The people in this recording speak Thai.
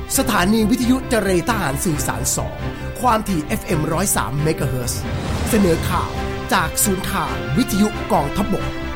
สถานีวิทยุเจรทหารสื่อสาร2ความถี่ FM 103 เมกะเฮิรตซ์เสนอข่าวจากศูนย์ข่าววิทยุกองทัพบก